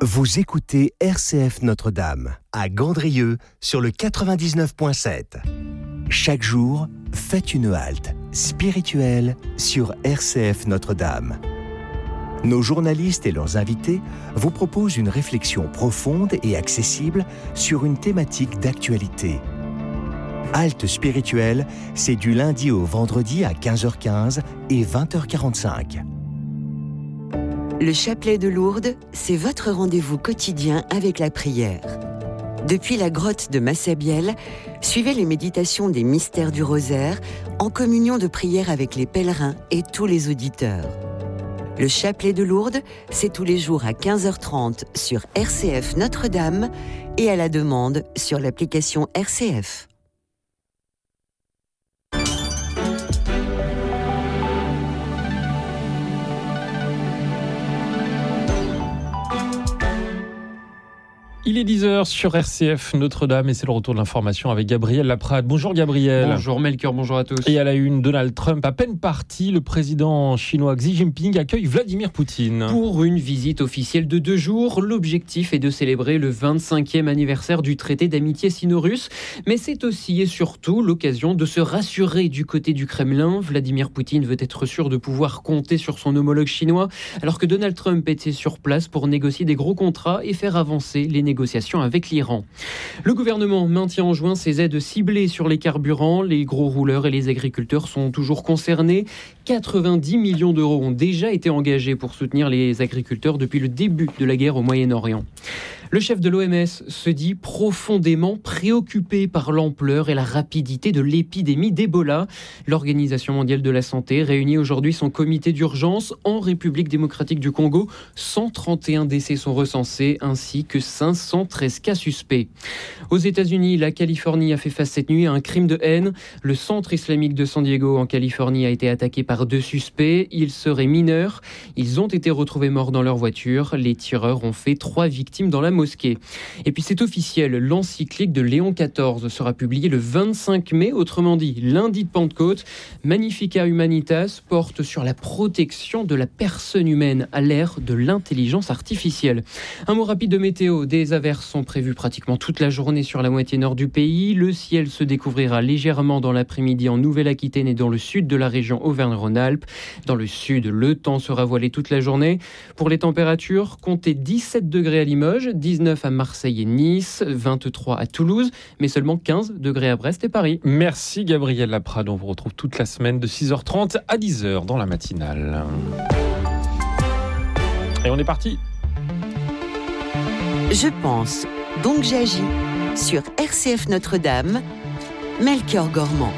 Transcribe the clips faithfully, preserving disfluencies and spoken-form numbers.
Vous écoutez R C F Notre-Dame, à Gandrieux, sur le quatre-vingt-dix-neuf virgule sept. Chaque jour, faites une halte spirituelle sur R C F Notre-Dame. Nos journalistes et leurs invités vous proposent une réflexion profonde et accessible sur une thématique d'actualité. Halte spirituelle, c'est du lundi au vendredi à quinze heures quinze et vingt heures quarante-cinq. Le chapelet de Lourdes, c'est votre rendez-vous quotidien avec la prière. Depuis la grotte de Massabielle, suivez les méditations des mystères du rosaire en communion de prière avec les pèlerins et tous les auditeurs. Le chapelet de Lourdes, c'est tous les jours à quinze heures trente sur R C F Notre-Dame et à la demande sur l'application R C F. Il est dix heures sur R C F Notre-Dame et c'est le retour de l'information avec Gabriel Laprade. Bonjour Gabriel. Bonjour Melchior, bonjour à tous. Et à la une, Donald Trump, à peine parti, le président chinois Xi Jinping accueille Vladimir Poutine. Pour une visite officielle de deux jours, l'objectif est de célébrer le vingt-cinquième anniversaire du traité d'amitié sino-russe. Mais c'est aussi et surtout l'occasion de se rassurer du côté du Kremlin. Vladimir Poutine veut être sûr de pouvoir compter sur son homologue chinois, alors que Donald Trump était sur place pour négocier des gros contrats et faire avancer les négociations. négociations avec l'Iran. Le gouvernement maintient en juin ses aides ciblées sur les carburants. Les gros rouleurs et les agriculteurs sont toujours concernés. quatre-vingt-dix millions d'euros ont déjà été engagés pour soutenir les agriculteurs depuis le début de la guerre au Moyen-Orient. Le chef de l'O M S se dit profondément préoccupé par l'ampleur et la rapidité de l'épidémie d'Ebola. L'Organisation mondiale de la santé réunit aujourd'hui son comité d'urgence en République démocratique du Congo. cent trente et un décès sont recensés ainsi que cinq cent treize cas suspects. Aux États-Unis, la Californie a fait face cette nuit à un crime de haine. Le centre islamique de San Diego en Californie a été attaqué par deux suspects. Ils seraient mineurs. Ils ont été retrouvés morts dans leur voiture. Les tireurs ont fait trois victimes dans la mosquée. Et puis c'est officiel, l'encyclique de Léon quatorze sera publiée le vingt-cinq mai, autrement dit lundi de Pentecôte. Magnificat Humanitas porte sur la protection de la personne humaine à l'ère de l'intelligence artificielle. Un mot rapide de météo, des averses sont prévues pratiquement toute la journée sur la moitié nord du pays. Le ciel se découvrira légèrement dans l'après-midi en Nouvelle-Aquitaine et dans le sud de la région Auvergne-Rhône-Alpes. Dans le sud, le temps sera voilé toute la journée. Pour les températures, comptez dix-sept degrés à Limoges, dix-neuf à Marseille et Nice, vingt-trois à Toulouse, mais seulement quinze degrés à Brest et Paris. Merci Gabriel Laprade, on vous retrouve toute la semaine de six heures trente à dix heures dans la matinale. Et on est parti. Je pense, donc j'agis sur R C F Notre-Dame, Melchior Gormand.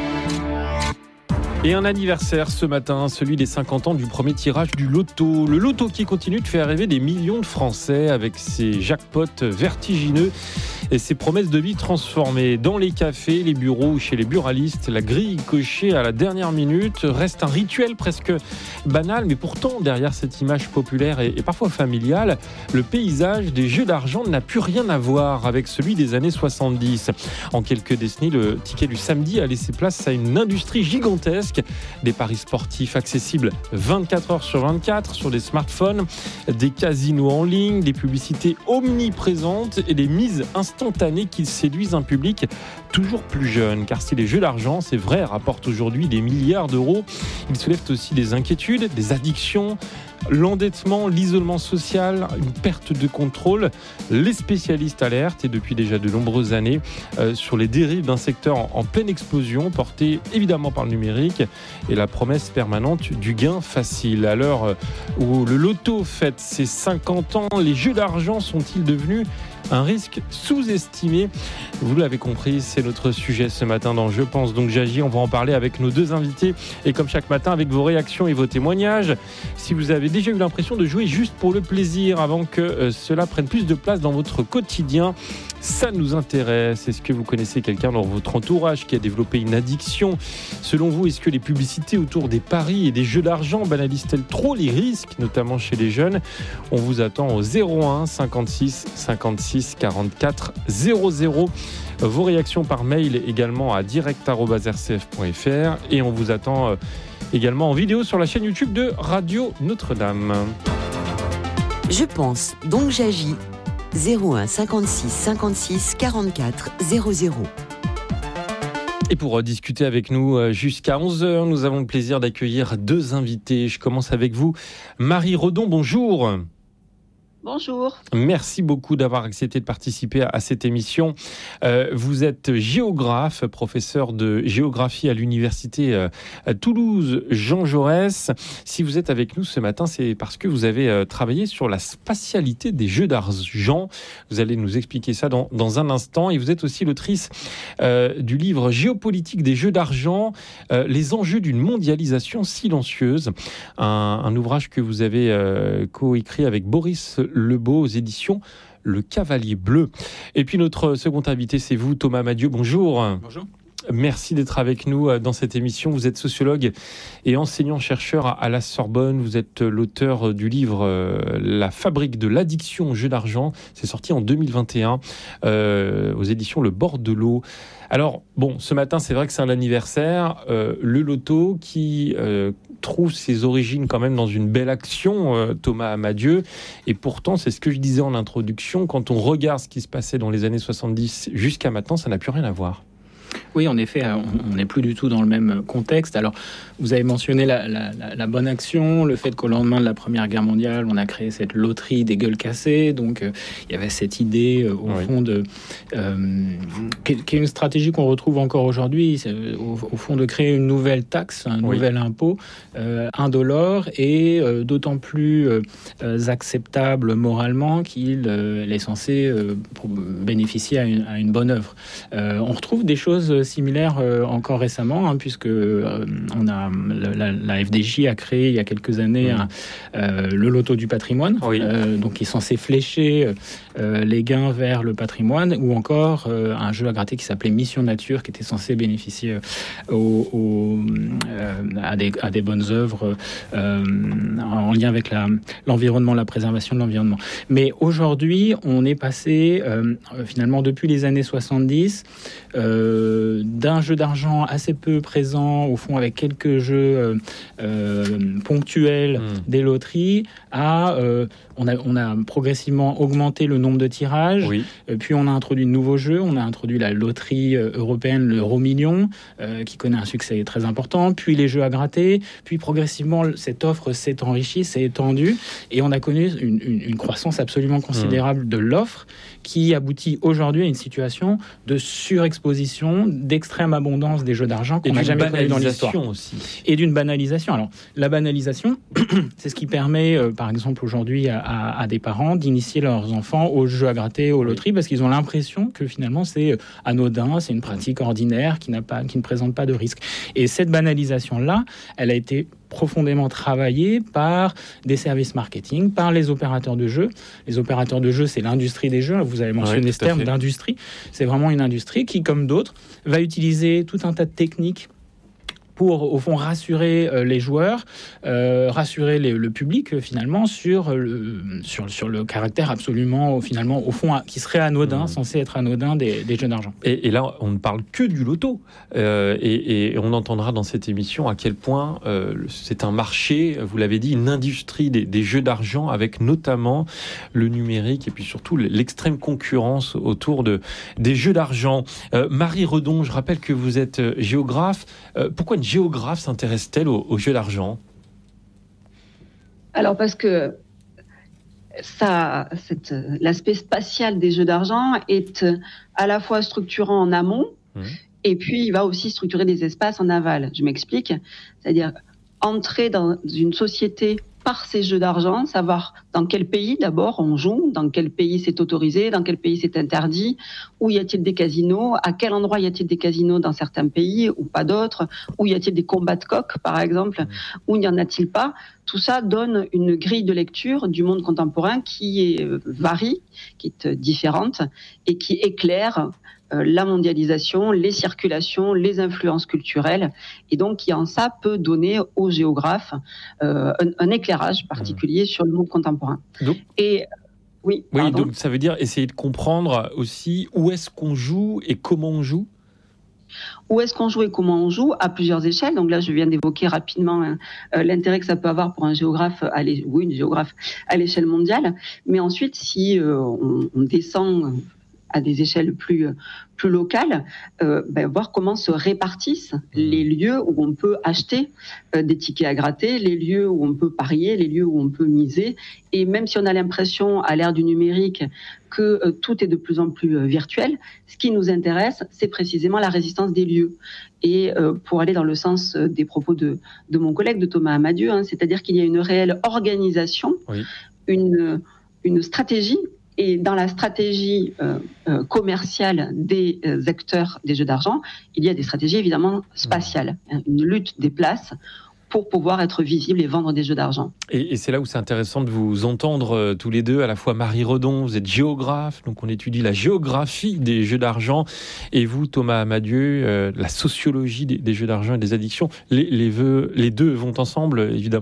Et un anniversaire ce matin, celui des cinquante ans du premier tirage du loto. Le loto qui continue de faire rêver des millions de Français avec ses jackpots vertigineux et ses promesses de vie transformées. Dans les cafés, les bureaux ou chez les buralistes, la grille cochée à la dernière minute reste un rituel presque banal. Mais pourtant, derrière cette image populaire et, et parfois familiale, le paysage des jeux d'argent n'a plus rien à voir avec celui des années soixante-dix. En quelques décennies, le ticket du samedi a laissé place à une industrie gigantesque. Des paris sportifs accessibles vingt-quatre heures sur vingt-quatre sur des smartphones, des casinos en ligne, des publicités omniprésentes et des mises instantanées qui séduisent un public toujours plus jeune. Car si les jeux d'argent, c'est vrai, rapportent aujourd'hui des milliards d'euros, ils soulèvent aussi des inquiétudes, des addictions, l'endettement, l'isolement social, une perte de contrôle. Les spécialistes alertent, et depuis déjà de nombreuses années, euh, sur les dérives d'un secteur en, en pleine explosion, porté évidemment par le numérique et la promesse permanente du gain facile. À l'heure où le loto fête ses cinquante ans, les jeux d'argent sont-ils devenus un risque sous-estimé? Vous l'avez compris, c'est notre sujet ce matin dans Je pense donc j'agis. On va en parler avec nos deux invités et comme chaque matin avec vos réactions et vos témoignages. Si vous avez déjà eu l'impression de jouer juste pour le plaisir avant que euh, cela prenne plus de place dans votre quotidien, ça nous intéresse. Est-ce que vous connaissez quelqu'un dans votre entourage qui a développé une addiction? Selon vous, est-ce que les publicités autour des paris et des jeux d'argent banalisent-elles trop les risques, notamment chez les jeunes? On vous attend au zéro un cinquante-six cinquante-six quarante-quatre zéro zéro. Vos réactions par mail également à direct arobase r c f point f r et on vous attend également en vidéo sur la chaîne YouTube de Radio Notre-Dame. Je pense, donc j'agis. zéro un cinquante-six cinquante-six quarante-quatre zéro zéro. Et pour discuter avec nous jusqu'à onze heures, nous avons le plaisir d'accueillir deux invités. Je commence avec vous, Marie Redon, bonjour. Bonjour. Merci beaucoup d'avoir accepté de participer à cette émission. Euh, vous êtes géographe, professeur de géographie à l'université euh, Toulouse Jean Jaurès. Si vous êtes avec nous ce matin, c'est parce que vous avez euh, travaillé sur la spatialité des jeux d'argent. Vous allez nous expliquer ça dans, dans un instant. Et vous êtes aussi l'autrice euh, du livre Géopolitique des jeux d'argent, euh, les enjeux d'une mondialisation silencieuse. Un, un ouvrage que vous avez euh, coécrit avec Boris Lebeau aux éditions Le Cavalier Bleu. Et puis notre second invité, c'est vous, Thomas Madieu. Bonjour. Bonjour. Merci d'être avec nous dans cette émission. Vous êtes sociologue et enseignant-chercheur à la Sorbonne. Vous êtes l'auteur du livre La fabrique de l'addiction aux jeux d'argent. C'est sorti en deux mille vingt et un euh, aux éditions Le Bord de l'eau. Alors, bon, ce matin, c'est vrai que c'est un anniversaire. Euh, le loto qui euh, trouve ses origines quand même dans une belle action, euh, Thomas Madieu. Et pourtant, c'est ce que je disais en introduction, quand on regarde ce qui se passait dans les années soixante-dix jusqu'à maintenant, ça n'a plus rien à voir. Oui, en effet, on n'est plus du tout dans le même contexte. Alors, vous avez mentionné la, la, la, la bonne action, le fait qu'au lendemain de la Première Guerre mondiale, on a créé cette loterie des gueules cassées. Donc, euh, il y avait cette idée, euh, au oui. fond, de, euh, qui, qui est une stratégie qu'on retrouve encore aujourd'hui, au, au fond, de créer une nouvelle taxe, un oui. nouvel impôt, euh, indolore et euh, d'autant plus euh, acceptable moralement qu'il euh, est censé euh, bénéficier à une, à une bonne œuvre. Euh, on retrouve des choses similaires euh, encore récemment, hein, puisque euh, on a la, la F D J a créé il y a quelques années mmh. un, euh, le loto du patrimoine, oui. euh, donc qui est censé flécher euh, les gains vers le patrimoine, ou encore euh, un jeu à gratter qui s'appelait Mission Nature, qui était censé bénéficier euh, au, au, euh, à, des, à des bonnes œuvres euh, en lien avec la, l'environnement, la préservation de l'environnement. Mais aujourd'hui, on est passé euh, finalement depuis les années soixante-dix euh, d'un jeu d'argent assez peu présent, au fond avec quelques jeux euh, euh, ponctuels, mmh. des loteries, à euh, on a, on a progressivement augmenté le nombre de tirages, oui. euh, puis on a introduit de nouveaux jeux, on a introduit la loterie euh, européenne, l'euro million, euh, qui connaît un succès très important, puis les jeux à gratter, puis progressivement cette offre s'est enrichie, s'est étendue, et on a connu une, une, une croissance absolument considérable mmh. de l'offre, qui aboutit aujourd'hui à une situation de surexposition, d'extrême abondance des jeux d'argent qu'on n'a jamais connu dans l'histoire. Aussi. Et d'une banalisation. Alors, la banalisation, c'est ce qui permet, euh, par exemple, aujourd'hui, à, à, à des parents d'initier leurs enfants aux jeux à gratter, aux loteries, parce qu'ils ont l'impression que finalement, c'est anodin, c'est une pratique ordinaire qui n'a pas, qui ne présente pas de risque. Et cette banalisation-là, elle a été profondément travaillé par des services marketing, par les opérateurs de jeux. Les opérateurs de jeux, c'est l'industrie des jeux. Vous avez mentionné oui, ce terme d'industrie. C'est vraiment une industrie qui, comme d'autres, va utiliser tout un tas de techniques pour, au fond, rassurer euh, les joueurs, euh, rassurer les, le public, euh, finalement, sur, euh, sur, sur le caractère absolument, finalement, au fond, qui serait anodin, mmh. censé être anodin des, des jeux d'argent. Et, et là, on ne parle que du loto. Euh, et, et on entendra dans cette émission à quel point euh, c'est un marché, vous l'avez dit, une industrie des, des jeux d'argent, avec notamment le numérique et puis surtout l'extrême concurrence autour de, des jeux d'argent. Euh, Marie Redon, je rappelle que vous êtes géographe. Euh, pourquoi une géographe s'intéresse-t-elle aux, aux jeux d'argent ? Alors parce que ça, cette, l'aspect spatial des jeux d'argent est à la fois structurant en amont, mmh. et puis il va aussi structurer des espaces en aval. Je m'explique, c'est-à-dire entrer dans une société par ces jeux d'argent, savoir dans quel pays d'abord on joue, dans quel pays c'est autorisé, dans quel pays c'est interdit, où y a-t-il des casinos, à quel endroit y a-t-il des casinos dans certains pays ou pas d'autres, où y a-t-il des combats de coqs par exemple, où n'y en a-t-il pas. Tout ça donne une grille de lecture du monde contemporain qui est varie, qui est différente et qui éclaire Euh, la mondialisation, les circulations, les influences culturelles, et donc qui en ça peut donner aux géographes euh, un, un éclairage particulier mmh. sur le monde contemporain. Donc, et oui, oui pardon. Donc ça veut dire essayer de comprendre aussi où est-ce qu'on joue et comment on joue. Où est-ce qu'on joue et comment on joue à plusieurs échelles. Donc là, je viens d'évoquer rapidement hein, euh, l'intérêt que ça peut avoir pour un géographe, à ou une géographe à l'échelle mondiale. Mais ensuite, si euh, on, on descend à des échelles plus, plus locales, euh, ben, voir comment se répartissent les lieux où on peut acheter euh, des tickets à gratter, les lieux où on peut parier, les lieux où on peut miser. Et même si on a l'impression, à l'ère du numérique, que euh, tout est de plus en plus euh, virtuel, ce qui nous intéresse, c'est précisément la résistance des lieux. Et euh, pour aller dans le sens des propos de, de mon collègue, de Thomas Amadieu, hein, c'est-à-dire qu'il y a une réelle organisation, oui. une, une stratégie. Et dans la stratégie euh, euh, commerciale des euh, acteurs des jeux d'argent, il y a des stratégies évidemment spatiales, hein, une lutte des places pour pouvoir être visible et vendre des jeux d'argent. Et, et c'est là où c'est intéressant de vous entendre euh, tous les deux, à la fois Marie Redon, vous êtes géographe, donc on étudie la géographie des jeux d'argent, et vous, Thomas Amadieu, euh, la sociologie des, des jeux d'argent et des addictions. Les, les, vœux, les deux vont ensemble, évidemment.